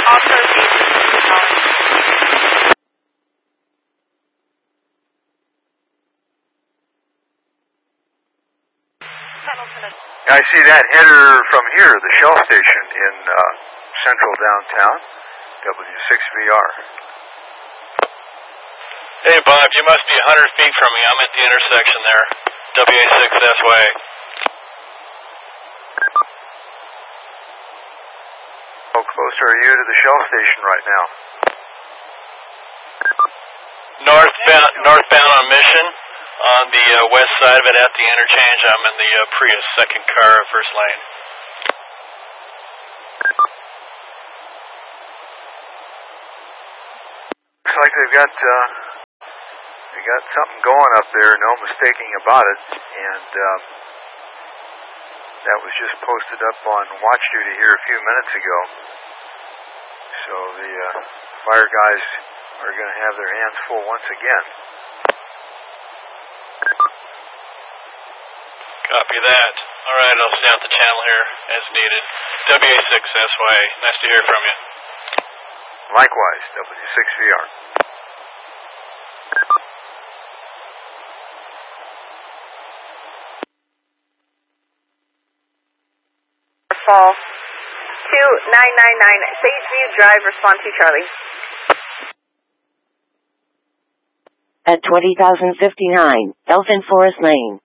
All proceeds to calling. I see that header from here, the Shell station in central downtown, W6VR. Hey Bob, you must be 100 feet from me. I'm at the intersection there, WA6S way. How close are you to the Shell station right now? Northbound on Mission. On the west side of it at the interchange, I'm in the Prius, second car, first lane. Looks like they've got something going up there, no mistaking about it, and that was just posted up on watch duty here a few minutes ago. So the fire guys are going to have their hands full once again. Copy that. All right, I'll stay out the channel here as needed. WA6SY, nice to hear from you. Likewise, W6VR. Fall 2999 Sageview Drive, respond to Charlie. At 20,059, Elfin Forest Lane.